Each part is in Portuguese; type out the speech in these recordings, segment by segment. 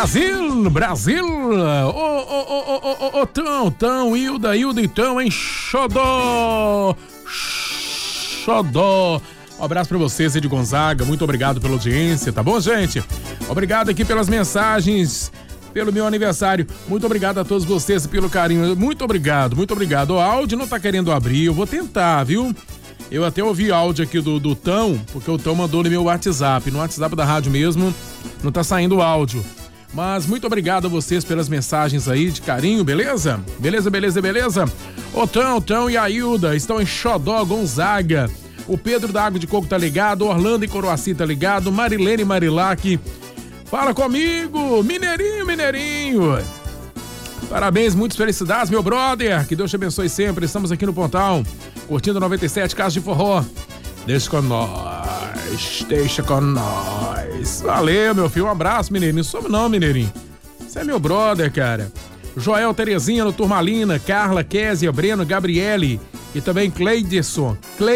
Brasil. Ô, Tão, Hilda, então, hein? Xodó. Um abraço pra vocês aí de Gonzaga, muito obrigado pela audiência, tá bom, gente? Obrigado aqui pelas mensagens, pelo meu aniversário, muito obrigado a todos vocês pelo carinho, muito obrigado. O áudio não tá querendo abrir, eu vou tentar, viu? Eu até ouvi áudio aqui do Tão, porque o Tão mandou no meu WhatsApp, no WhatsApp da rádio mesmo, não tá saindo o áudio. Mas muito obrigado a vocês pelas mensagens aí de carinho, beleza? Beleza? O Tão e a Hilda estão em Xodó, Gonzaga. O Pedro da Água de Coco tá ligado, Orlando e Coroaci tá ligado, Marilene e Marilac. Fala comigo, Mineirinho. Parabéns, muitas felicidades, meu brother. Que Deus te abençoe sempre. Estamos aqui no Pontão, curtindo 97 Casa de Forró. Deixa com nós. Valeu, meu filho. Um abraço, Mineirinho. Some não, Mineirinho. Você é meu brother, cara. Joel, Terezinha, no Turmalina, Carla, Késia, Breno, Gabriele e também Cleiderson.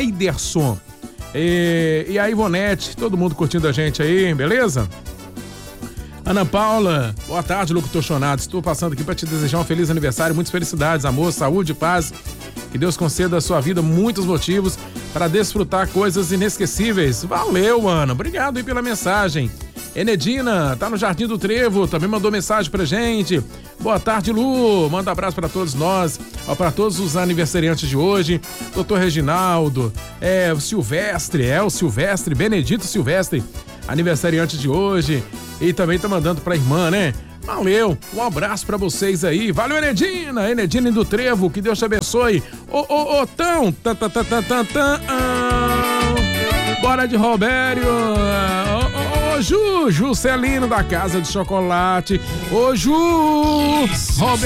E a Ivonete, todo mundo curtindo a gente aí, beleza? Ana Paula, boa tarde, locutor Chonado. Estou passando aqui para te desejar um feliz aniversário, muitas felicidades, amor, saúde e paz. Que Deus conceda à sua vida muitos motivos para desfrutar coisas inesquecíveis. Valeu, Ana. Obrigado aí pela mensagem. Enedina, tá no Jardim do Trevo, também mandou mensagem pra gente. Boa tarde, Lu. Manda um abraço para todos nós, para todos os aniversariantes de hoje. Doutor Reginaldo, o Silvestre, Benedito Silvestre, aniversariante de hoje. E também tá mandando pra irmã, né? Valeu, um abraço pra vocês aí. Valeu, Enedina do Trevo, que Deus te abençoe. Ô, Tão. Bora de Robério. Ô, Juscelino da Casa de Chocolate. Ô, Robério.